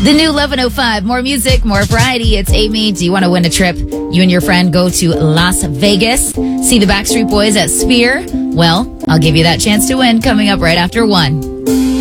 The new 11:05. More music, more variety. It's Amy. Do you want to win a trip? You and your friend go to Las Vegas. See the Backstreet Boys at Sphere? Well, I'll give you that chance to win coming up right after 1.